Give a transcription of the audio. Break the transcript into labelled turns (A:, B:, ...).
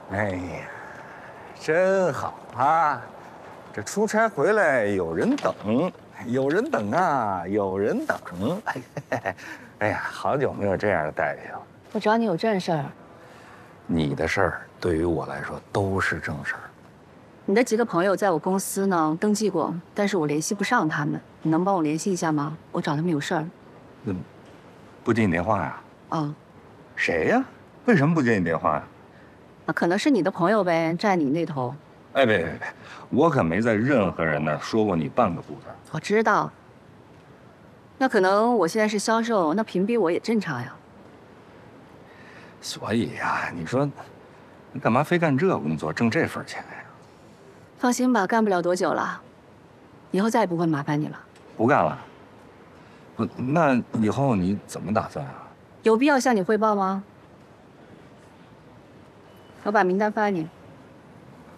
A: 哎呀，真好啊！这出差回来有人等，有人等啊，有人等。哎呀，好久没有这样的待遇了。
B: 我找你有正事儿。
A: 你的事儿对于我来说都是正事儿。
B: 你的几个朋友在我公司呢登记过，但是我联系不上他们，你能帮我联系一下吗？我找他们有事儿。
A: 不接你电话呀？
B: 啊，
A: 谁呀？为什么不接你电话呀？
B: 可能是你的朋友呗，站你那头。
A: 哎，别，我可没在任何人那儿说过你半个不字。
B: 我知道。那可能我现在是销售，那屏蔽我也正常呀。
A: 所以呀，你说，你干嘛非干这工作，挣这份钱呀？
B: 放心吧，干不了多久了，以后再也不会麻烦你了。
A: 不干了？不，那以后你怎么打算啊？
B: 有必要向你汇报吗？我把名单发你。